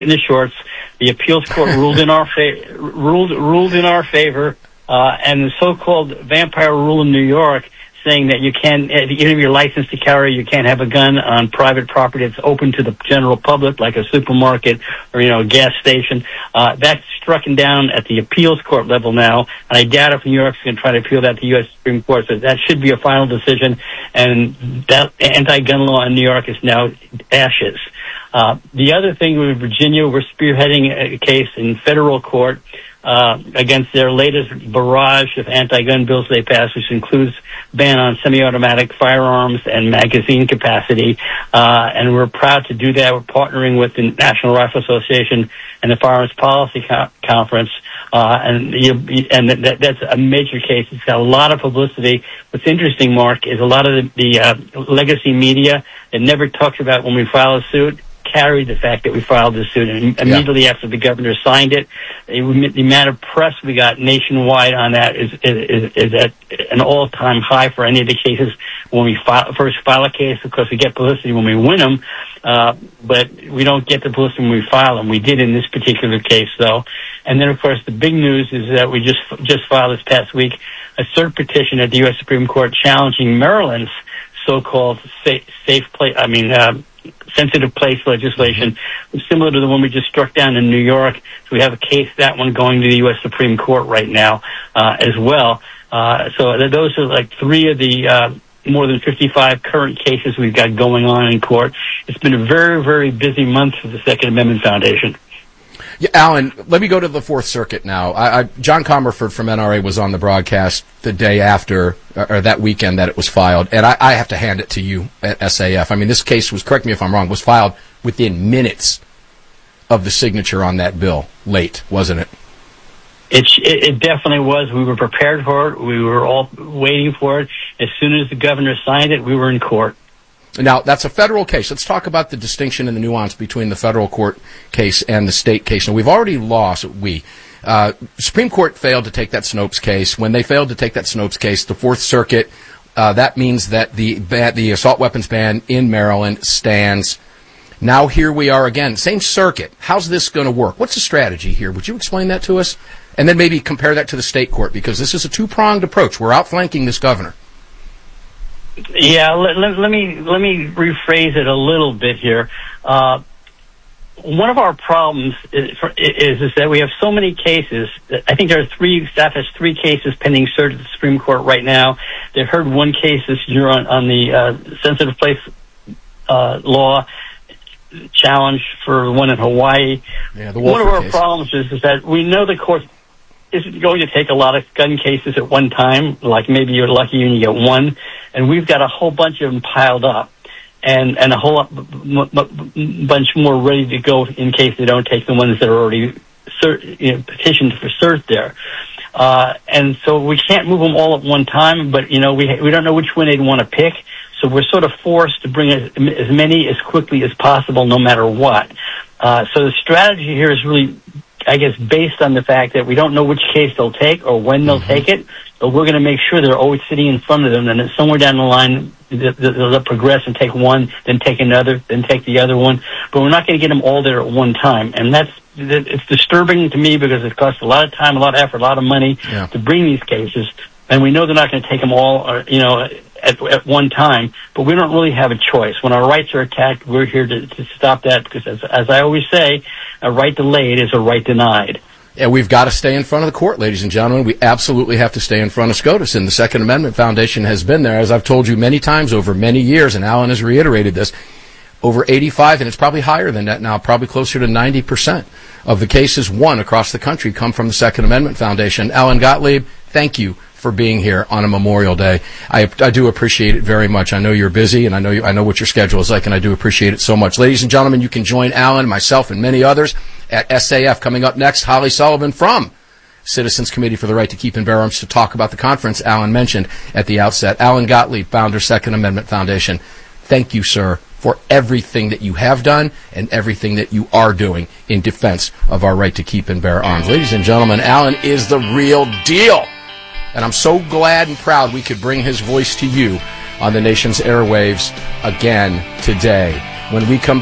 in the shorts. The appeals court ruled in our favor, and the so-called vampire rule in New York, saying that you can't, even if you're licensed to carry, you can't have a gun on private property that's open to the general public, like a supermarket or, a gas station. That's stricken down at the appeals court level now, and I doubt if New York's going to try to appeal that to U.S. Supreme Court. So that should be a final decision, and that anti-gun law in New York is now ashes. The other thing with Virginia, we're spearheading a case in federal court against their latest barrage of anti-gun bills they passed, which includes ban on semi-automatic firearms and magazine capacity. And we're proud to do that. We're partnering with the National Rifle Association and the Firearms Policy Conference. That's a major case. It's got a lot of publicity. What's interesting, Mark, is a lot of the legacy media that never talks about when we file a suit carried the fact that we filed this suit, and immediately after the governor signed it, the amount of press we got nationwide on that is at an all-time high for any of the cases when we first file a case. Of course, we get publicity when we win them, but we don't get the publicity when we file them. We did in this particular case, though. And then, of course, the big news is that we just filed this past week a cert petition at the U.S. Supreme Court challenging Maryland's so-called sensitive place legislation, similar to the one we just struck down in New York. So we have a case, that one going to the U.S. Supreme Court right now as well. So those are like three of the more than 55 current cases we've got going on in court. It's been a very, very busy month for the Second Amendment Foundation. Yeah, Alan, let me go to the Fourth Circuit now. John Comerford from NRA was on the broadcast the day after, or that weekend that it was filed, and I have to hand it to you at SAF. I mean, this case was, correct me if I'm wrong, was filed within minutes of the signature on that bill. Late, wasn't it? It definitely was. We were prepared for it. We were all waiting for it. As soon as the governor signed it, we were in court. Now, that's a federal case. Let's talk about the distinction and the nuance between the federal court case and the state case. Now, we've already lost, Supreme Court failed to take that Snopes case. When they failed to take that Snopes case, the Fourth Circuit, that means that the assault weapons ban in Maryland stands. Now here we are again. Same circuit. How's this going to work? What's the strategy here? Would you explain that to us? And then maybe compare that to the state court, because this is a two-pronged approach. We're outflanking this governor. Yeah, let me rephrase it a little bit here. One of our problems is that we have so many cases. I think staff has three cases pending cert at the Supreme Court right now. They've heard one case this year on the sensitive place law challenge for one in Hawaii. Yeah, one of our problems is that we know the court isn't going to take a lot of gun cases at one time, like maybe you're lucky and you get one, and we've got a whole bunch of them piled up, and a whole bunch more ready to go in case they don't take the ones that are already petitioned for cert there. And so we can't move them all at one time, but we don't know which one they'd want to pick, so we're sort of forced to bring as many as quickly as possible, no matter what. So the strategy here is really, I guess, based on the fact that we don't know which case they'll take or when they'll take it, but we're going to make sure they're always sitting in front of them, and that somewhere down the line they'll progress and take one, then take another, then take the other one. But we're not going to get them all there at one time, and it's disturbing to me because it costs a lot of time, a lot of effort, a lot of money to bring these cases, and we know they're not going to take them all, at one time, but we don't really have a choice. When our rights are attacked, we're here to stop that, because as I always say, a right delayed is a right denied. Yeah, we've got to stay in front of the court, ladies and gentlemen. We absolutely have to stay in front of SCOTUS, and the Second Amendment Foundation has been there, as I've told you many times over many years, and Alan has reiterated this, over 85, and it's probably higher than that now, probably closer to 90% of the cases won across the country come from the Second Amendment Foundation. Alan Gottlieb, thank you for being here on a Memorial Day. I do appreciate it very much. I know you're busy, and I know what your schedule is like, and I do appreciate it so much. Ladies and gentlemen, you can join Alan, myself, and many others at SAF. Coming up next, Holly Sullivan from Citizens Committee for the Right to Keep and Bear Arms to talk about the conference Alan mentioned at the outset. Alan Gottlieb, founder, Second Amendment Foundation. Thank you, sir, for everything that you have done and everything that you are doing in defense of our right to keep and bear arms. Ladies and gentlemen, Alan is the real deal. And I'm so glad and proud we could bring his voice to you on the nation's airwaves again today. When we come back,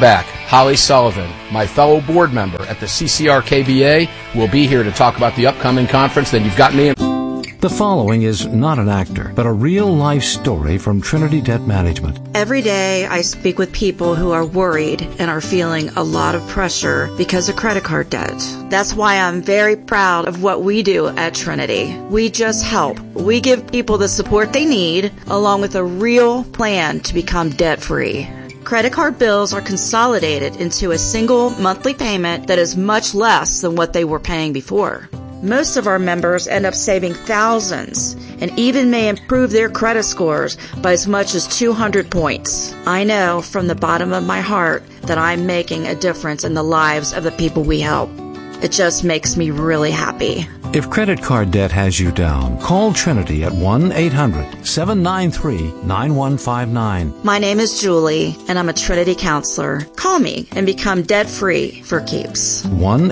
Holly Sullivan, my fellow board member at the CCRKBA, will be here to talk about the upcoming conference. Then you've got me. The following is not an actor, but a real-life story from Trinity Debt Management. Every day I speak with people who are worried and are feeling a lot of pressure because of credit card debt. That's why I'm very proud of what we do at Trinity. We just help. We give people the support they need, along with a real plan to become debt-free. Credit card bills are consolidated into a single monthly payment that is much less than what they were paying before. Most of our members end up saving thousands and even may improve their credit scores by as much as 200 points. I know from the bottom of my heart that I'm making a difference in the lives of the people we help. It just makes me really happy. If credit card debt has you down, call Trinity at 1-800-793-9159. My name is Julie, and I'm a Trinity counselor. Call me and become debt-free for keeps.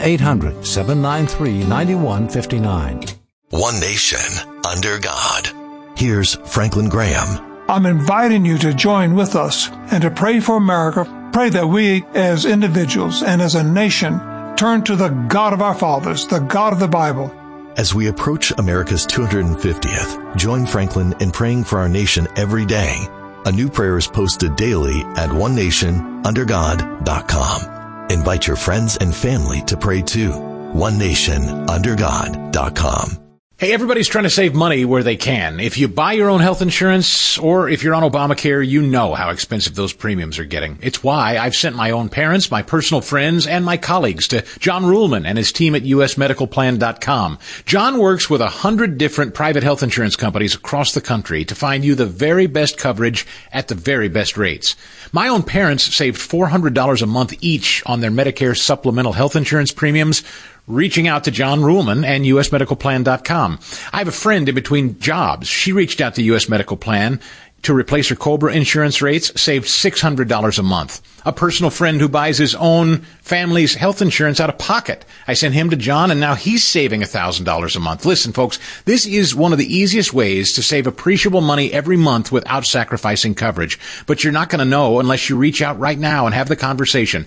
1-800-793-9159. One nation, under God. Here's Franklin Graham. I'm inviting you to join with us and to pray for America. Pray that we, as individuals and as a nation, turn to the God of our fathers, the God of the Bible. As we approach America's 250th, join Franklin in praying for our nation every day. A new prayer is posted daily at onenationundergod.com. Invite your friends and family to pray too. onenationundergod.com. Hey, everybody's trying to save money where they can. If you buy your own health insurance or if you're on Obamacare, you know how expensive those premiums are getting. It's why I've sent my own parents, my personal friends, and my colleagues to John Ruhlman and his team at usmedicalplan.com. John works with 100 different private health insurance companies across the country to find you the very best coverage at the very best rates. My own parents saved $400 a month each on their Medicare supplemental health insurance premiums, reaching out to John Ruhlman and usmedicalplan.com. I have a friend in between jobs. She reached out to US Medical Plan to replace her COBRA insurance rates, saved $600 a month. A personal friend who buys his own family's health insurance out of pocket. I sent him to John, and now he's saving $1,000 a month. Listen, folks, this is one of the easiest ways to save appreciable money every month without sacrificing coverage. But you're not going to know unless you reach out right now and have the conversation.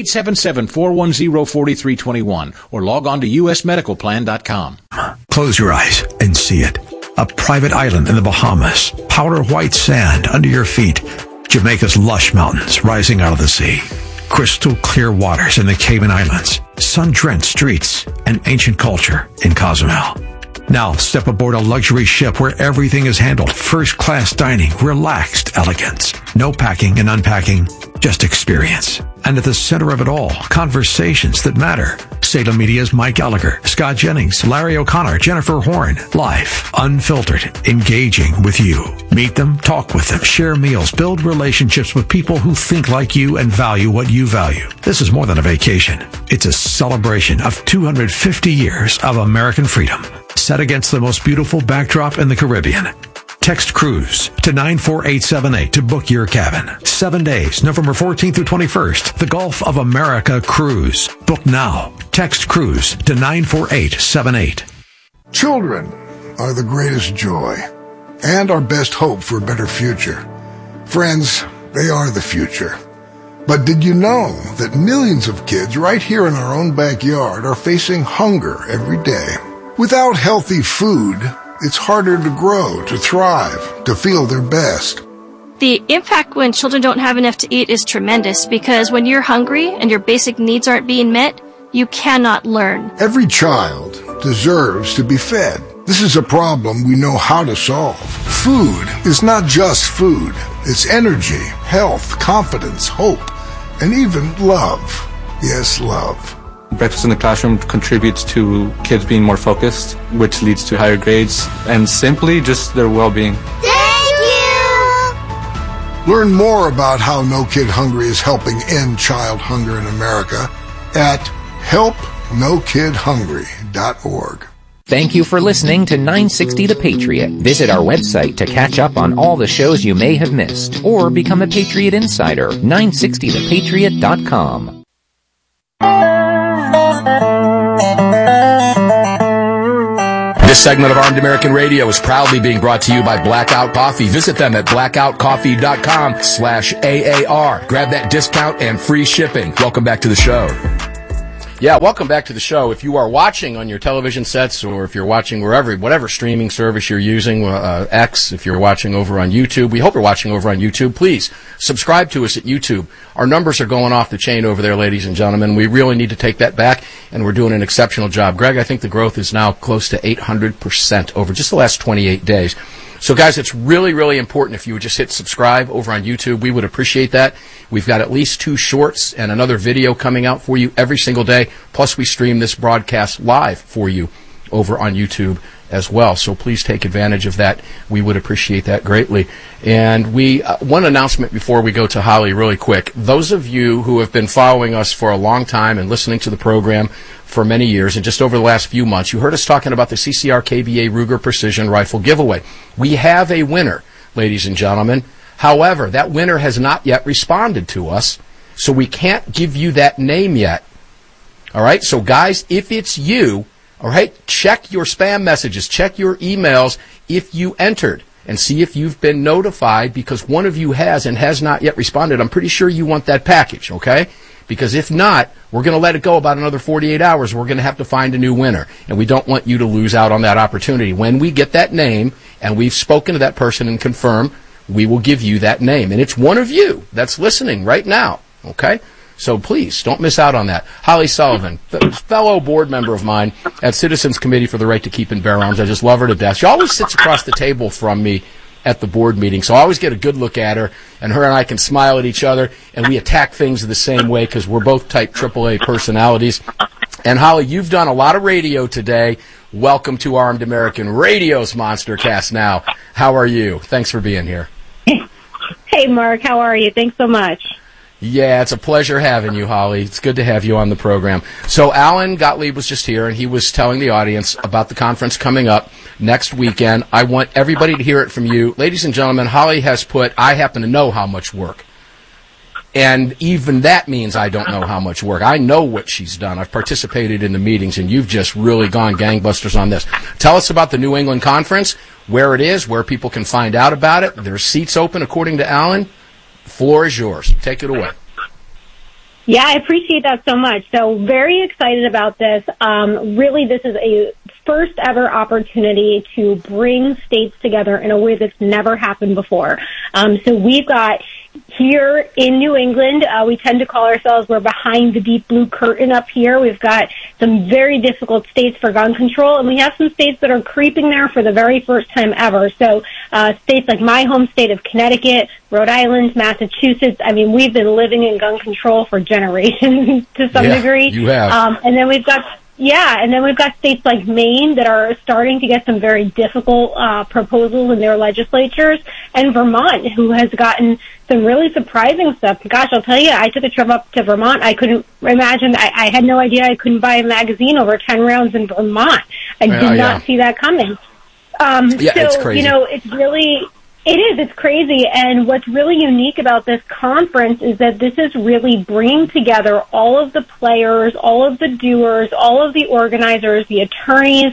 877-410-4321 or log on to usmedicalplan.com. Close your eyes and see it. A private island in the Bahamas, powder white sand under your feet, Jamaica's lush mountains rising out of the sea, crystal clear waters in the Cayman Islands, sun-drenched streets, and ancient culture in Cozumel. Now step aboard a luxury ship where everything is handled, first-class dining, relaxed elegance, no packing and unpacking, just experience. And at the center of it all, conversations that matter. Salem Media's Mike Gallagher, Scott Jennings, Larry O'Connor, Jennifer Horn. Live, unfiltered, engaging with you. Meet them, talk with them, share meals, build relationships with people who think like you and value what you value. This is more than a vacation. It's a celebration of 250 years of American freedom, set against the most beautiful backdrop in the Caribbean. Text cruise to 94878 to book your cabin. 7 days, November 14th through 21st. The Gulf of America Cruise. Book now. Text cruise to 94878. Children are the greatest joy and our best hope for a better future. Friends, they are the future. But did you know that millions of kids right here in our own backyard are facing hunger every day? Without healthy food, it's harder to grow, to thrive, to feel their best. The impact when children don't have enough to eat is tremendous because when you're hungry and your basic needs aren't being met, you cannot learn. Every child deserves to be fed. This is a problem we know how to solve. Food is not just food. It's energy, health, confidence, hope, and even love. Yes, love. Breakfast in the classroom contributes to kids being more focused, which leads to higher grades, and simply just their well-being. Thank you! Learn more about how No Kid Hungry is helping end child hunger in America at helpnokidhungry.org. Thank you for listening to 960 The Patriot. Visit our website to catch up on all the shows you may have missed, or become a Patriot Insider, 960thepatriot.com. This segment of Armed American Radio is proudly being brought to you by Blackout Coffee. Visit them at blackoutcoffee.com/AAR. Grab that discount and free shipping. Welcome back to the show. Yeah, welcome back to the show. If you are watching on your television sets or if you're watching wherever, whatever streaming service you're using, X, if you're watching over on YouTube, we hope you're watching over on YouTube. Please subscribe to us at YouTube. Our numbers are going off the chain over there, ladies and gentlemen. We really need to take that back, and we're doing an exceptional job. Greg, I think the growth is now close to 800% over just the last 28 days. So, guys, it's really, really important if you would just hit subscribe over on YouTube. We would appreciate that. We've got at least 2 shorts and another video coming out for you every single day. Plus, we stream this broadcast live for you over on YouTube as well. So please take advantage of that. We would appreciate that greatly. And one announcement before we go to Holly really quick. Those of you who have been following us for a long time and listening to the program for many years, and just over the last few months, you heard us talking about the CCR KBA Ruger Precision Rifle giveaway. We have a winner, ladies and gentlemen. However, that winner has not yet responded to us, so we can't give you that name yet. All right? So, guys, if it's you, all right, check your spam messages, check your emails if you entered, and see if you've been notified, because one of you has and has not yet responded. I'm pretty sure you want that package, okay? Because if not, we're going to let it go about another 48 hours. We're going to have to find a new winner, and we don't want you to lose out on that opportunity. When we get that name, and we've spoken to that person and confirmed, we will give you that name. And it's one of you that's listening right now, okay? So please, don't miss out on that. Holly Sullivan, fellow board member of mine at Citizens Committee for the Right to Keep and Bear Arms. I just love her to death. She always sits across the table from me at the board meeting, so I always get a good look at her, and her and I can smile at each other, and we attack things the same way because we're both type AAA personalities. And Holly, you've done a lot of radio today. Welcome to Armed American Radio's Monster Cast now. How are you? Thanks for being here. Hey, Mark. How are you? Thanks so much. Yeah, it's a pleasure having you, Holly. It's good to have you on the program. So Alan Gottlieb was just here, and he was telling the audience about the conference coming up next weekend. I want everybody to hear it from you. Ladies and gentlemen, Holly has put, I happen to know how much work. And even that means I don't know how much work. I know what she's done. I've participated in the meetings, and you've just really gone gangbusters on this. Tell us about the New England Conference, where it is, where people can find out about it. There's seats open, according to Alan. Floor is yours. Take it away. Yeah, I appreciate that so much. So very excited about this. Really, this is a first ever opportunity to bring states together in a way that's never happened before. So we've got here in New England, we tend to call ourselves, we're behind the deep blue curtain up here. We've got some very difficult states for gun control, and we have some states that are creeping there for the very first time ever. So states like my home state of Connecticut, Rhode Island, Massachusetts, I mean, we've been living in gun control for generations to some degree. You have. And then we've got states like Maine that are starting to get some very difficult proposals in their legislatures, and Vermont, who has gotten some really surprising stuff. Gosh, I'll tell you, I took a trip up to Vermont. I couldn't imagine, I had no idea I couldn't buy a magazine over 10 rounds in Vermont. I did not see that coming. It's crazy. You know, it's crazy. And what's really unique about this conference is that this is really bringing together all of the players, all of the doers, all of the organizers, the attorneys,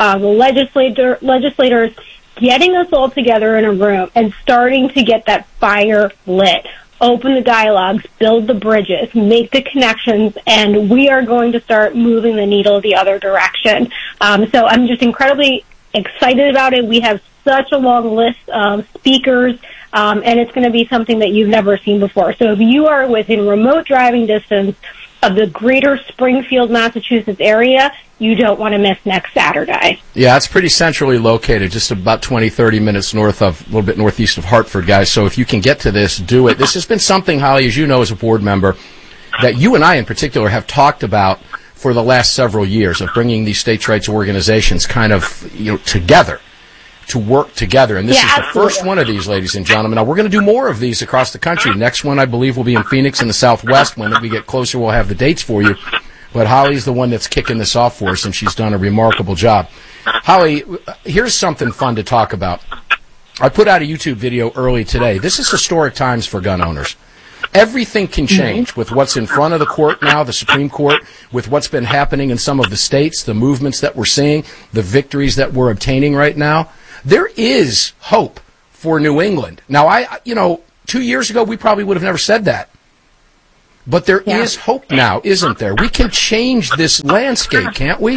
the legislators, getting us all together in a room and starting to get that fire lit. Open the dialogues, build the bridges, make the connections, and we are going to start moving the needle the other direction. So I'm just incredibly excited about it. We have such a long list of speakers, and it's going to be something that you've never seen before. So if you are within remote driving distance of the greater Springfield, Massachusetts area, you don't want to miss next Saturday. Yeah, it's pretty centrally located, just about 20, 30 minutes a little bit northeast of Hartford, guys. So if you can get to this, do it. This has been something, Holly, as you know, as a board member, that you and I in particular have talked about for the last several years, of bringing these states' rights organizations kind of, together, to work together. And this is the first one of these, ladies and gentlemen. Now, we're going to do more of these across the country. Next one, I believe, will be in Phoenix in the Southwest. When we get closer, we'll have the dates for you. But Holly's the one that's kicking this off for us, and she's done a remarkable job. Holly, here's something fun to talk about. I put out a YouTube video early today. This is historic times for gun owners. Everything can change with what's in front of the court now, the Supreme Court, with what's been happening in some of the states, the movements that we're seeing, the victories that we're obtaining right now. There is hope for New England. Now, 2 years ago, we probably would have never said that. But there is hope now, isn't there? We can change this landscape, can't we?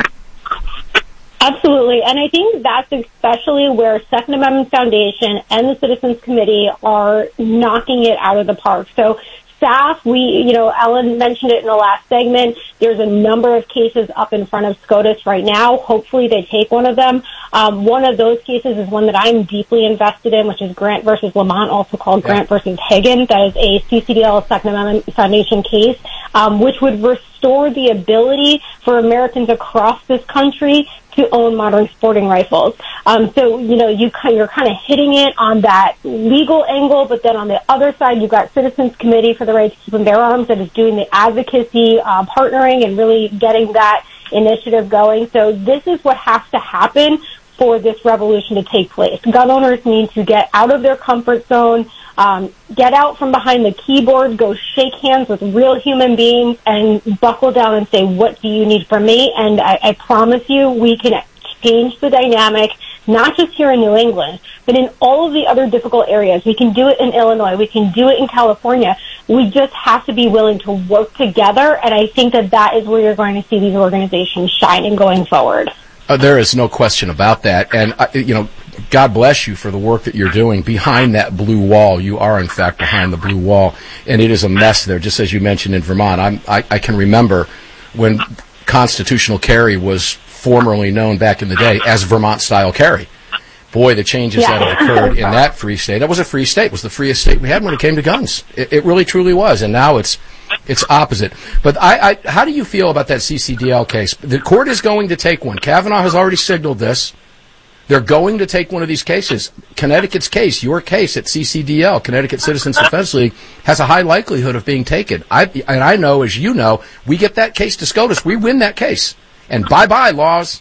Absolutely. And I think that's especially where Second Amendment Foundation and the Citizens Committee are knocking it out of the park. So staff, Ellen mentioned it in the last segment. There's a number of cases up in front of SCOTUS right now. Hopefully they take one of them. One of those cases is one that I'm deeply invested in, which is Grant versus Lamont, also called Grant versus Hagan. That is a CCDL Second Amendment Foundation case, which would restore the ability for Americans across this country to own modern sporting rifles. So, you're kind of hitting it on that legal angle, but then on the other side, you've got Citizens Committee for the Right to Keep and Bear Arms that is doing the advocacy, partnering, and really getting that initiative going. So this is what has to happen for this revolution to take place. Gun owners need to get out of their comfort zone, get out from behind the keyboard, go shake hands with real human beings, and buckle down and say, what do you need from me? And I promise you, we can change the dynamic, not just here in New England, but in all of the other difficult areas. We can do it in Illinois. We can do it in California. We just have to be willing to work together, and I think that is where you're going to see these organizations shining going forward. There is no question about that. And, God bless you for the work that you're doing behind that blue wall. You are, in fact, behind the blue wall. And it is a mess there, just as you mentioned in Vermont. I can remember when constitutional carry was formerly known back in the day as Vermont-style carry. Boy, the changes that have occurred in that free state. That was a free state. It was the freest state we had when it came to guns. It really, truly was. And now it's opposite. But how do you feel about that CCDL case? The court is going to take one. Kavanaugh has already signaled this. They're going to take one of these cases. Connecticut's case, your case at CCDL, Connecticut Citizens Defense League, has a high likelihood of being taken. I know, as you know, we get that case to SCOTUS. We win that case. And bye-bye, laws.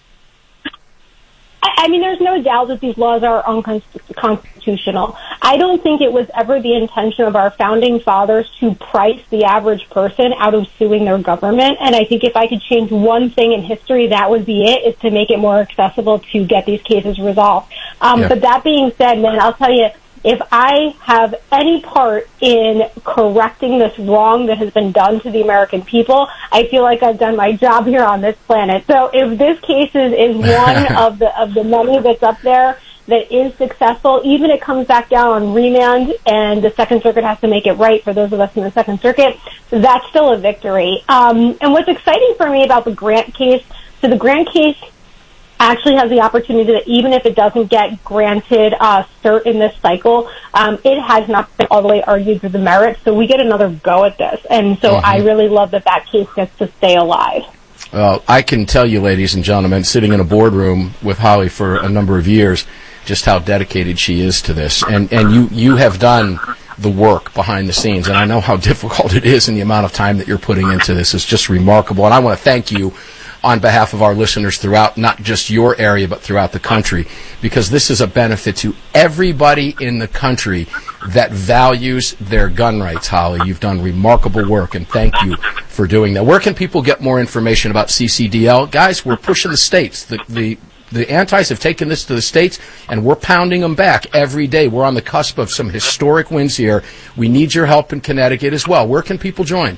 I mean, there's no doubt that these laws are unconstitutional. I don't think it was ever the intention of our founding fathers to price the average person out of suing their government. And I think if I could change one thing in history, that would be it, is to make it more accessible to get these cases resolved. But that being said, man, I'll tell you, if I have any part in correcting this wrong that has been done to the American people, I feel like I've done my job here on this planet. So if this case is one of the many that's up there that is successful, even it comes back down on remand and the Second Circuit has to make it right for those of us in the Second Circuit, that's still a victory. And what's exciting for me about the Grant case, so the Grant case actually has the opportunity that even if it doesn't get granted cert in this cycle, it has not been all the way argued through the merits, so we get another go at this. And so I really love that case gets to stay alive. Well, I can tell you, ladies and gentlemen, sitting in a boardroom with Holly for a number of years, just how dedicated she is to this. And you have done the work behind the scenes, and I know how difficult it is, and the amount of time that you're putting into this is just remarkable. And I want to thank you on behalf of our listeners throughout not just your area but throughout the country, because this is a benefit to everybody in the country that values their gun rights. Holly, you've done remarkable work, and thank you for doing that. Where can people get more information about CCDL? Guys, we're pushing the states. The antis have taken this to the states, and we're pounding them back every day. We're on the cusp of some historic wins here. We need your help in Connecticut as well. Where can people join?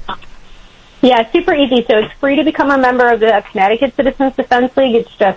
Yeah, super easy. So it's free to become a member of the Connecticut Citizens Defense League. It's just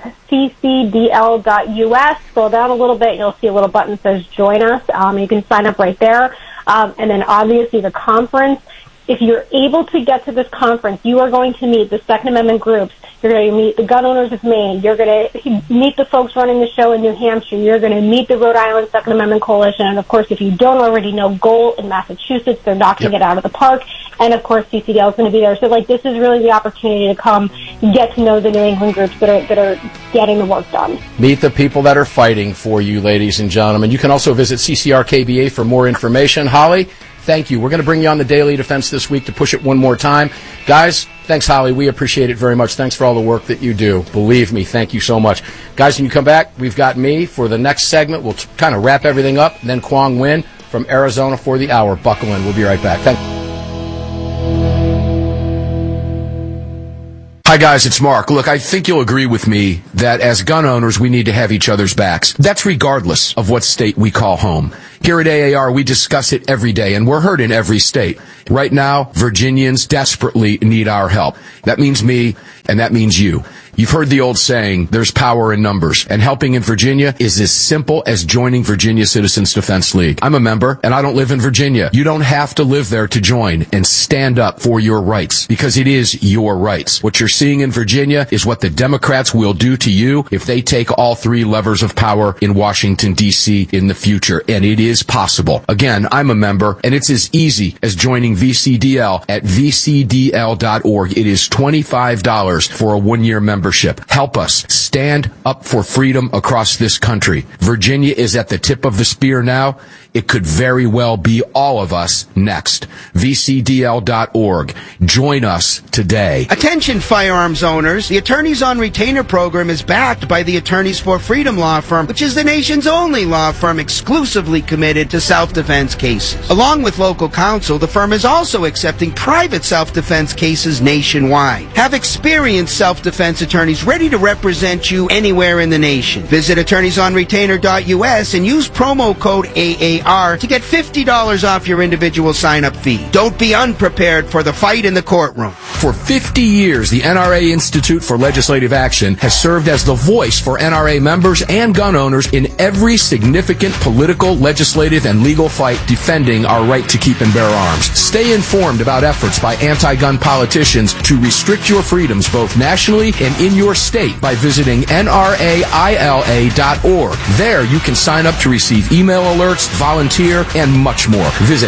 ccdl.us. Scroll down a little bit, and you'll see a little button that says Join Us. You can sign up right there. And then obviously the conference. If you're able to get to this conference, you are going to meet the Second Amendment groups. You're going to meet the Gun Owners of Maine. You're going to meet the folks running the show in New Hampshire. You're going to meet the Rhode Island Second Amendment Coalition. And, of course, if you don't already know, Goal in Massachusetts, they're knocking it out of the park. And, of course, CCDL is going to be there. So, this is really the opportunity to come get to know the New England groups that are getting the work done. Meet the people that are fighting for you, ladies and gentlemen. You can also visit CCRKBA for more information. Holly, thank you. We're going to bring you on the Daily Defense this week to push it one more time. Guys, thanks, Holly. We appreciate it very much. Thanks for all the work that you do. Believe me, thank you so much. Guys, when you come back, we've got me for the next segment. We'll kind of wrap everything up, and then Kwong Win from Arizona for the hour. Buckle in. We'll be right back. Thank you. Hi guys, it's Mark. Look, I think you'll agree with me that as gun owners, we need to have each other's backs. That's regardless of what state we call home. Here at AAR, we discuss it every day, and we're heard in every state. Right now, Virginians desperately need our help. That means me, and that means you. You've heard the old saying, there's power in numbers, and helping in Virginia is as simple as joining Virginia Citizens Defense League. I'm a member, and I don't live in Virginia. You don't have to live there to join and stand up for your rights, because it is your rights. What you're seeing in Virginia is what the Democrats will do to you if they take all three levers of power in Washington, D.C. in the future, and it is possible. Again, I'm a member, and it's as easy as joining VCDL at vcdl.org. It is $25 for a one-year membership. Help us stand up for freedom across this country. Virginia is at the tip of the spear now. It could very well be all of us next. VCDL.org. Join us today. Attention firearms owners. The Attorneys on Retainer program is backed by the Attorneys for Freedom law firm, which is the nation's only law firm exclusively committed to self-defense cases. Along with local counsel, the firm is also accepting private self-defense cases nationwide. Have experienced self-defense attorneys ready to represent you anywhere in the nation. Visit attorneysonretainer.us and use promo code AAR to get $50 off your individual sign-up fee. Don't be unprepared for the fight in the courtroom. For 50 years, the NRA Institute for Legislative Action has served as the voice for NRA members and gun owners in every significant political, legislative, and legal fight defending our right to keep and bear arms. Stay informed about efforts by anti-gun politicians to restrict your freedoms both nationally and in your state by visiting nraila.org. There, you can sign up to receive email alerts, volunteer, and much more. Visit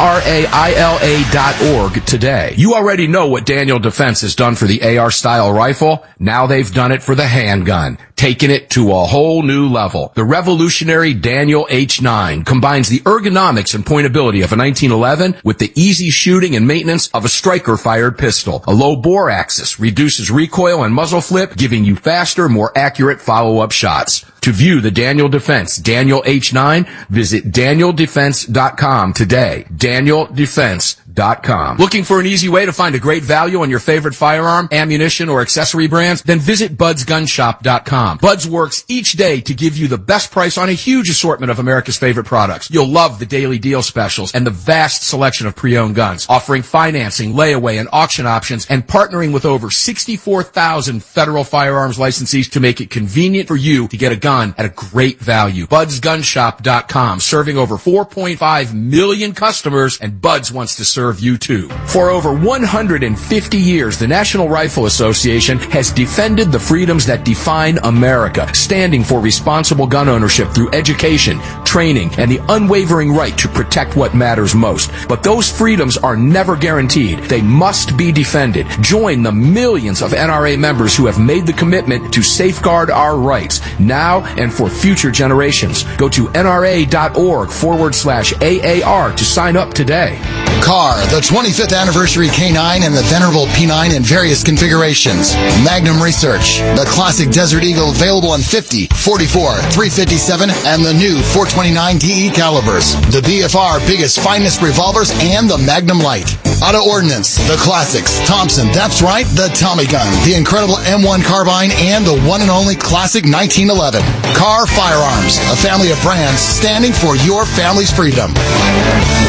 nraila.org today. You already know what Daniel Defense has done for the AR-style rifle. Now they've done it for the handgun, taking it to a whole new level. The revolutionary Daniel H9 combines the ergonomics and pointability of a 1911 with the easy shooting and maintenance of a striker-fired pistol. A low bore axis reduces recoil and muzzle flip, giving you faster, more accurate follow-up shots. To view the Daniel Defense Daniel H9, visit DanielDefense.com today. DanielDefense.com. Looking for an easy way to find a great value on your favorite firearm, ammunition, or accessory brands? Then visit BudsGunShop.com. Buds works each day to give you the best price on a huge assortment of America's favorite products. You'll love the daily deal specials and the vast selection of pre-owned guns, offering financing, layaway, and auction options, and partnering with over 64,000 federal firearms licensees to make it convenient for you to get a gun at a great value. BudsGunShop.com, serving over 4.5 million customers, and Buds wants to serve you too. For over 150 years, the National Rifle Association has defended the freedoms that define America, standing for responsible gun ownership through education, training, and the unwavering right to protect what matters most. But those freedoms are never guaranteed. They must be defended. Join the millions of NRA members who have made the commitment to safeguard our rights now and for future generations. Go to nra.org/AAR to sign up today. CAR, the 25th anniversary K9 and the venerable P9 in various configurations. Magnum Research, the classic Desert Eagle available in 50, 44, 357, and the new 429 DE calibers. The BFR biggest finest revolvers and the Magnum Light. Auto Ordnance, the classics. Thompson, that's right, the Tommy gun, the incredible M1 carbine, and the one and only classic 1911. CAR Firearms, a family of brands standing for your family's freedom.